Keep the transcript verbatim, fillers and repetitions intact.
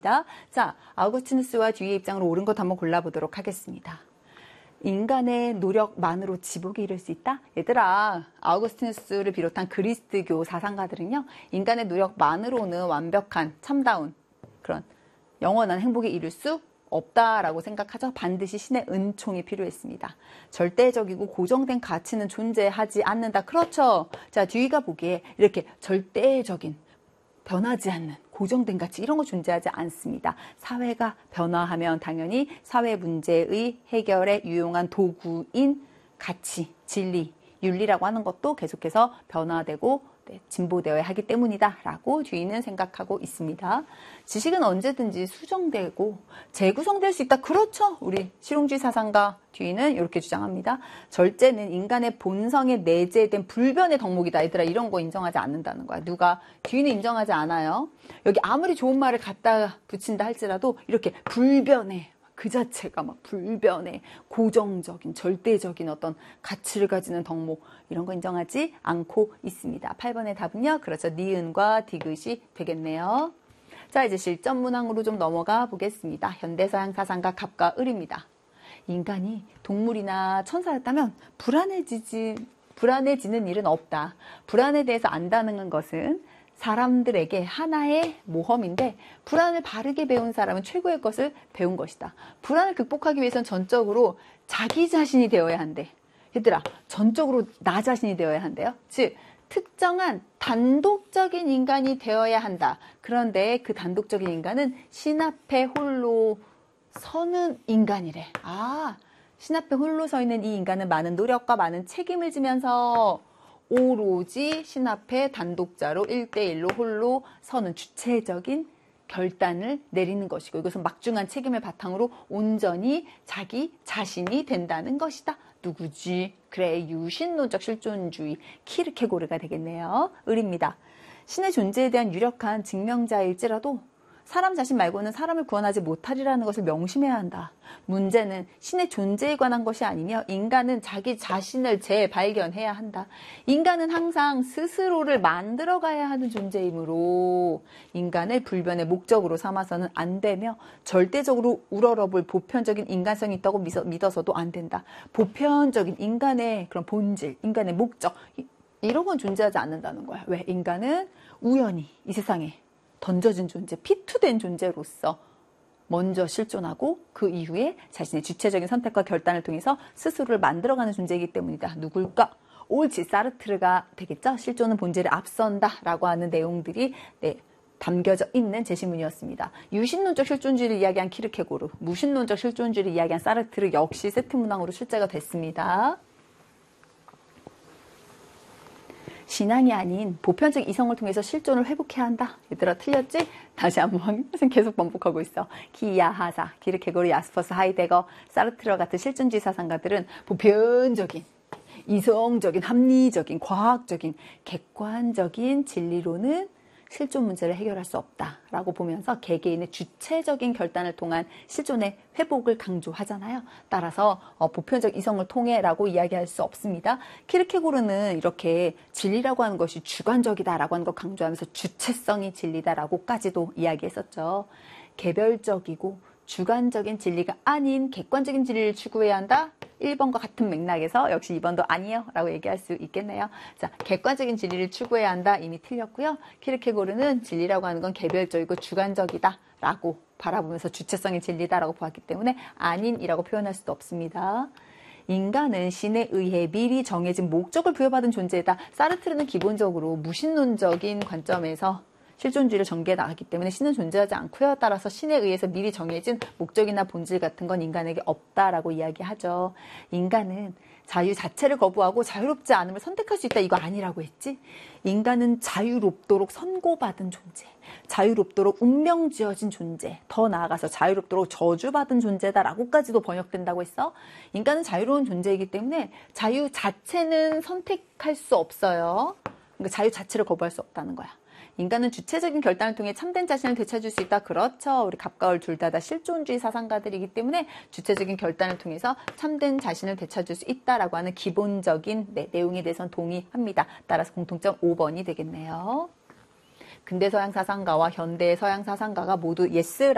자, 아우구스티누스와 듀이의 입장으로 옳은 것 한번 골라보도록 하겠습니다. 인간의 노력만으로 지복에 이를 수 있다? 얘들아, 아우구스티누스를 비롯한 그리스도교 사상가들은요, 인간의 노력만으로는 완벽한 참다운 그런 영원한 행복에 이를 수 없다라고 생각하죠. 반드시 신의 은총이 필요했습니다. 절대적이고 고정된 가치는 존재하지 않는다. 그렇죠. 자, 듀이가 보기에 이렇게 절대적인 변하지 않는 고정된 가치 이런 거 존재하지 않습니다. 사회가 변화하면 당연히 사회 문제의 해결에 유용한 도구인 가치, 진리, 윤리라고 하는 것도 계속해서 변화되고 네, 진보되어야 하기 때문이다 라고 듀이는 생각하고 있습니다. 지식은 언제든지 수정되고 재구성될 수 있다. 그렇죠. 우리 실용주의 사상가 듀이는 이렇게 주장합니다. 절제는 인간의 본성에 내재된 불변의 덕목이다. 얘들아, 이런 거 인정하지 않는다는 거야. 누가? 듀이는 인정하지 않아요. 여기 아무리 좋은 말을 갖다 붙인다 할지라도 이렇게 불변의 그 자체가 막 불변의 고정적인 절대적인 어떤 가치를 가지는 덕목 이런 거 인정하지 않고 있습니다. 팔 번의 답은요. 그렇죠. 니은과 디귿이 되겠네요. 자, 이제 실전 문항으로 좀 넘어가 보겠습니다. 현대서양 사상가 갑과 을입니다. 인간이 동물이나 천사였다면 불안해지지, 불안해지는 일은 없다. 불안에 대해서 안다는 것은 사람들에게 하나의 모험인데 불안을 바르게 배운 사람은 최고의 것을 배운 것이다. 불안을 극복하기 위해서는 전적으로 자기 자신이 되어야 한대. 얘들아, 전적으로 나 자신이 되어야 한대요. 즉, 특정한 단독적인 인간이 되어야 한다. 그런데 그 단독적인 인간은 신 앞에 홀로 서는 인간이래. 아, 신 앞에 홀로 서 있는 이 인간은 많은 노력과 많은 책임을 지면서 오로지 신 앞에 단독자로 일 대 일로 홀로 서는 주체적인 결단을 내리는 것이고 이것은 막중한 책임을 바탕으로 온전히 자기 자신이 된다는 것이다. 누구지? 그래, 유신론적 실존주의 키르케고르가 되겠네요. 을입니다. 신의 존재에 대한 유력한 증명자일지라도 사람 자신 말고는 사람을 구원하지 못하리라는 것을 명심해야 한다. 문제는 신의 존재에 관한 것이 아니며 인간은 자기 자신을 재발견해야 한다. 인간은 항상 스스로를 만들어가야 하는 존재이므로 인간을 불변의 목적으로 삼아서는 안 되며 절대적으로 우러러볼 보편적인 인간성이 있다고 믿어서도 안 된다. 보편적인 인간의 그런 본질, 인간의 목적 이런 건 존재하지 않는다는 거야. 왜? 인간은 우연히 이 세상에 던져진 존재, 피투된 존재로서 먼저 실존하고 그 이후에 자신의 주체적인 선택과 결단을 통해서 스스로를 만들어가는 존재이기 때문이다. 누굴까? 옳지, 사르트르가 되겠죠? 실존은 본질에 앞선다 라고 하는 내용들이 네, 담겨져 있는 제시문이었습니다. 유신론적 실존주의를 이야기한 키르케고르, 무신론적 실존주의를 이야기한 사르트르 역시 세트 문항으로 출제가 됐습니다. 신앙이 아닌 보편적 이성을 통해서 실존을 회복해야 한다. 얘들아, 틀렸지? 다시 한번 계속 반복하고 있어. 기야, 하사, 키르케고르, 야스퍼스, 하이데거, 사르트르 같은 실존주의 사상가들은 보편적인, 이성적인, 합리적인, 과학적인, 객관적인 진리로는 실존 문제를 해결할 수 없다라고 보면서 개개인의 주체적인 결단을 통한 실존의 회복을 강조하잖아요. 따라서 어, 보편적 이성을 통해라고 이야기할 수 없습니다. 키르케고르는 이렇게 진리라고 하는 것이 주관적이다라고 하는 걸 강조하면서 주체성이 진리다라고까지도 이야기했었죠. 개별적이고 주관적인 진리가 아닌 객관적인 진리를 추구해야 한다. 일 번과 같은 맥락에서 역시 이 번도 아니에요 라고 얘기할 수 있겠네요. 자, 객관적인 진리를 추구해야 한다. 이미 틀렸고요. 키르케고르는 진리라고 하는 건 개별적이고 주관적이다 라고 바라보면서 주체성이 진리다라고 보았기 때문에 아닌이라고 표현할 수도 없습니다. 인간은 신에 의해 미리 정해진 목적을 부여받은 존재다. 사르트르는 기본적으로 무신론적인 관점에서 실존주의를 전개해 나갔기 때문에 신은 존재하지 않고요. 따라서 신에 의해서 미리 정해진 목적이나 본질 같은 건 인간에게 없다라고 이야기하죠. 인간은 자유 자체를 거부하고 자유롭지 않음을 선택할 수 있다. 이거 아니라고 했지? 인간은 자유롭도록 선고받은 존재, 자유롭도록 운명 지어진 존재, 더 나아가서 자유롭도록 저주받은 존재다라고까지도 번역된다고 했어. 인간은 자유로운 존재이기 때문에 자유 자체는 선택할 수 없어요. 그러니까 자유 자체를 거부할 수 없다는 거야. 인간은 주체적인 결단을 통해 참된 자신을 되찾을 수 있다. 그렇죠. 우리 갑과 을 둘 다 다 실존주의 사상가들이기 때문에 주체적인 결단을 통해서 참된 자신을 되찾을 수 있다라고 하는 기본적인 네, 내용에 대해서는 동의합니다. 따라서 공통점 오 번이 되겠네요. 근대 서양 사상가와 현대 서양 사상가가 모두 예스라고